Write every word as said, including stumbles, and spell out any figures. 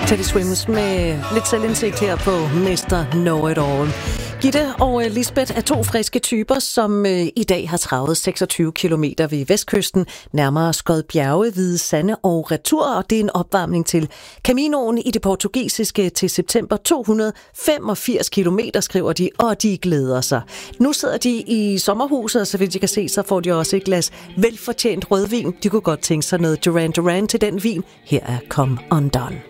Teddy Swims med lidt selvindsigt her på mister Know-It-All. Gitte og Lisbeth er to friske typer, som øh, i dag har travet seksogtyve kilometer ved vestkysten, nærmere Skod Bjerge, Hvide Sande og retur, og det er en opvarmning til Caminoen i det portugisiske til september. to hundrede femogfirs kilometer, skriver de, og de glæder sig. Nu sidder de i sommerhuset, og så vidt jeg kan se, så får de også et glas velfortjent rødvin. De kunne godt tænke sig noget Duran Duran til den vin. Her er Come Undone.